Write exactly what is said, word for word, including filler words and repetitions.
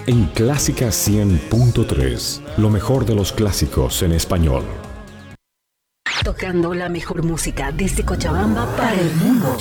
en Clásica cien punto tres, lo mejor de los clásicos en español. Tocando la mejor música desde Cochabamba para el mundo.